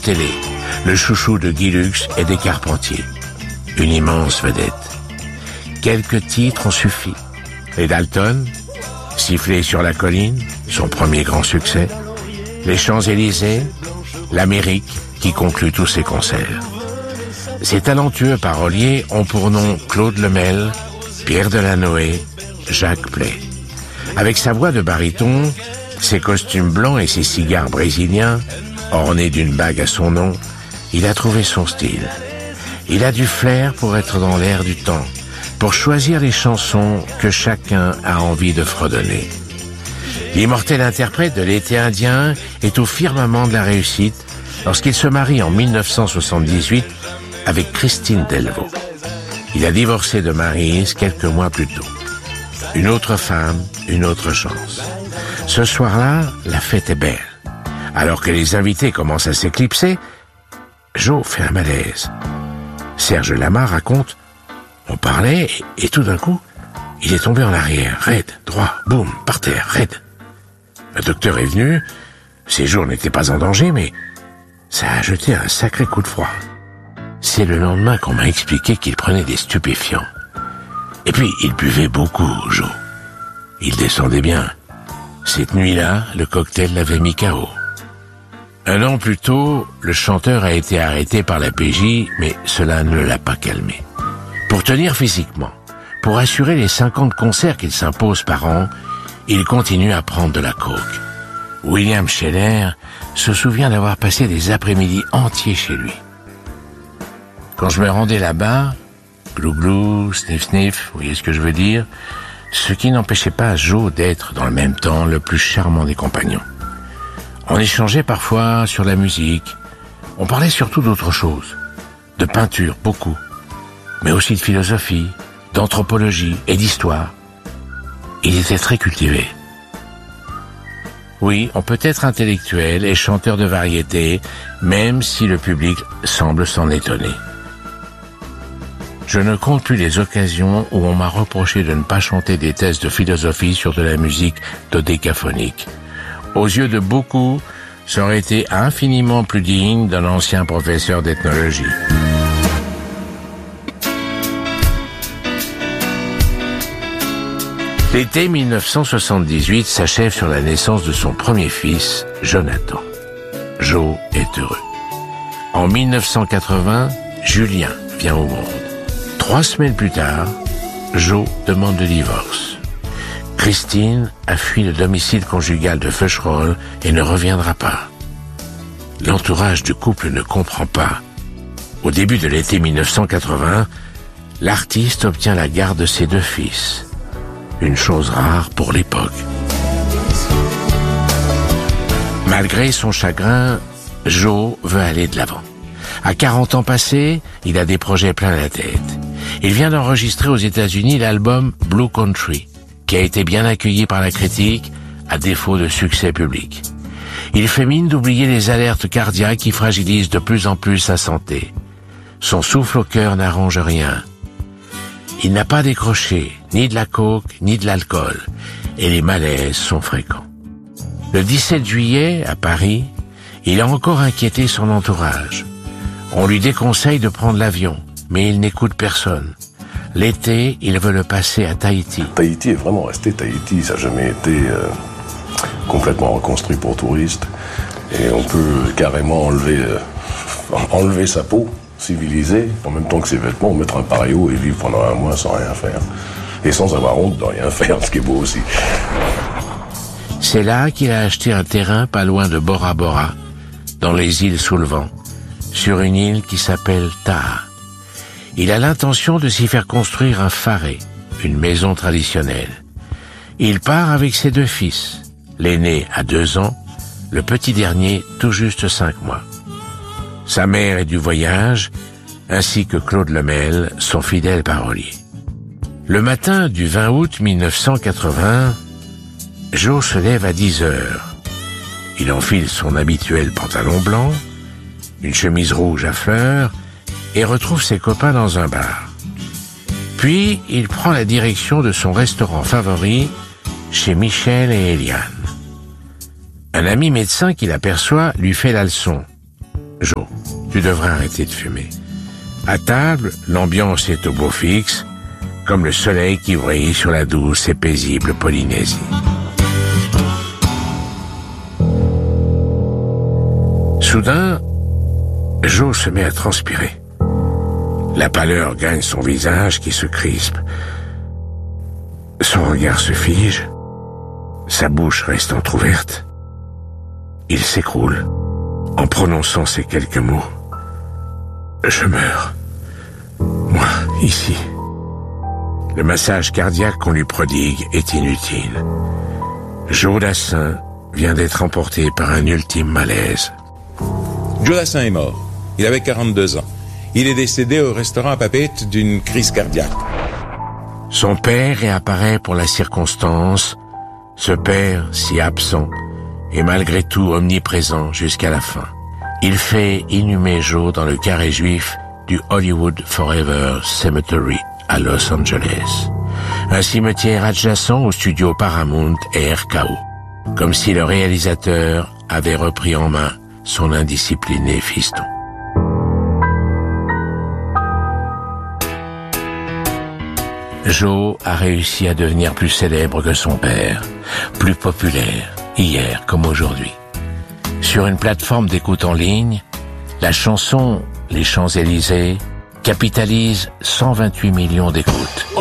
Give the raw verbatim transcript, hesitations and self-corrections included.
télé, le chouchou de Guy Lux et des Carpentiers. Une immense vedette. Quelques titres ont suffi. Les Dalton, Siffler sur la colline, son premier grand succès. Les Champs-Élysées, l'Amérique qui conclut tous ses concerts. Ces talentueux paroliers ont pour nom Claude Lemel, Pierre Delanoë, Jacques Play. Avec sa voix de baryton, ses costumes blancs et ses cigares brésiliens, ornés d'une bague à son nom, il a trouvé son style. Il a du flair pour être dans l'air du temps, pour choisir les chansons que chacun a envie de fredonner. L'immortel interprète de l'été indien est au firmament de la réussite lorsqu'il se marie en mille neuf cent soixante-dix-huit avec Christine Delvaux. Il a divorcé de Maryse quelques mois plus tôt. Une autre femme, une autre chance. Ce soir-là, la fête est belle. Alors que les invités commencent à s'éclipser, Joe fait un malaise. Serge Lama raconte, on parlait et, et tout d'un coup, il est tombé en arrière, raide, droit, boum, par terre, raide. Le docteur est venu, ses jours n'étaient pas en danger, mais ça a jeté un sacré coup de froid. C'est le lendemain qu'on m'a expliqué qu'il prenait des stupéfiants. Et puis, il buvait beaucoup, Joe. Il descendait bien. Cette nuit-là, le cocktail l'avait mis K O. Un an plus tôt, le chanteur a été arrêté par la P J, mais cela ne l'a pas calmé. Pour tenir physiquement, pour assurer les cinquante concerts qu'il s'impose par an, il continue à prendre de la coke. William Scheller se souvient d'avoir passé des après-midi entiers chez lui. Quand je me rendais là-bas, glou-glou, sniff-sniff, vous voyez ce que je veux dire, ce qui n'empêchait pas Joe d'être, dans le même temps, le plus charmant des compagnons. On échangeait parfois sur la musique, on parlait surtout d'autre chose, de peinture, beaucoup, mais aussi de philosophie, d'anthropologie et d'histoire. Il était très cultivé. Oui, on peut être intellectuel et chanteur de variété, même si le public semble s'en étonner. Je ne compte plus les occasions où on m'a reproché de ne pas chanter des thèses de philosophie sur de la musique dodécaphonique. Aux yeux de beaucoup, ça aurait été infiniment plus digne d'un ancien professeur d'ethnologie. L'été mille neuf cent soixante-dix-huit s'achève sur la naissance de son premier fils, Jonathan. Joe est heureux. En mille neuf cent quatre-vingts, Julien vient au monde. Trois semaines plus tard, Joe demande le divorce. Christine a fui le domicile conjugal de Feucherolles et ne reviendra pas. L'entourage du couple ne comprend pas. Au début de l'été mille neuf cent quatre-vingts, l'artiste obtient la garde de ses deux fils. Une chose rare pour l'époque. Malgré son chagrin, Joe veut aller de l'avant. À quarante ans passés, il a des projets plein la tête. Il vient d'enregistrer aux États-Unis l'album Blue Country, qui a été bien accueilli par la critique, à défaut de succès public. Il fait mine d'oublier les alertes cardiaques qui fragilisent de plus en plus sa santé. Son souffle au cœur n'arrange rien. Il n'a pas décroché ni de la coke, ni de l'alcool, et les malaises sont fréquents. Le dix-sept juillet, à Paris, il a encore inquiété son entourage. On lui déconseille de prendre l'avion, mais il n'écoute personne. L'été, il veut le passer à Tahiti. Tahiti est vraiment resté Tahiti, ça n'a jamais été euh, complètement reconstruit pour touristes. Et on peut carrément enlever, euh, enlever sa peau civilisée, en même temps que ses vêtements, mettre un paréo et vivre pendant un mois sans rien faire. Et sans avoir honte de rien faire, ce qui est beau aussi. C'est là qu'il a acheté un terrain pas loin de Bora Bora, dans les îles sous le vent, sur une île qui s'appelle Taha. Il a l'intention de s'y faire construire un faré, une maison traditionnelle. Il part avec ses deux fils, l'aîné à deux ans, le petit dernier tout juste cinq mois. Sa mère est du voyage, ainsi que Claude Lemel, son fidèle parolier. Le matin du vingt août mille neuf cent quatre-vingts, Joe se lève à dix heures. Il enfile son habituel pantalon blanc, une chemise rouge à fleurs, et retrouve ses copains dans un bar. Puis, il prend la direction de son restaurant favori, chez Michel et Eliane. Un ami médecin qui l'aperçoit lui fait la leçon. Joe, tu devrais arrêter de fumer. À table, l'ambiance est au beau fixe, comme le soleil qui brille sur la douce et paisible Polynésie. Soudain, Joe se met à transpirer. La pâleur gagne son visage qui se crispe. Son regard se fige. Sa bouche reste entr'ouverte. Il s'écroule en prononçant ces quelques mots. Je meurs. Moi, ici. Le massage cardiaque qu'on lui prodigue est inutile. Joe Dassin vient d'être emporté par un ultime malaise. Joe Dassin est mort. Il avait quarante-deux ans. Il est décédé au restaurant à Papeete d'une crise cardiaque. Son père réapparaît pour la circonstance, ce père si absent et malgré tout omniprésent jusqu'à la fin. Il fait inhumer Joe dans le carré juif du Hollywood Forever Cemetery à Los Angeles, un cimetière adjacent au studio Paramount et R K O, comme si le réalisateur avait repris en main son indiscipliné fiston. Joe a réussi à devenir plus célèbre que son père, plus populaire, hier comme aujourd'hui. Sur une plateforme d'écoute en ligne, la chanson Les Champs-Élysées capitalise cent vingt-huit millions d'écoutes.